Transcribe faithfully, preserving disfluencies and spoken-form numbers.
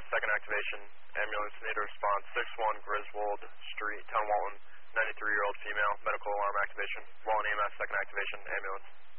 S, second activation, ambulance, need to respond, six one Griswold Street, Town Walton, ninety-three-year-old female, medical alarm activation. Walton E M S, second activation, ambulance.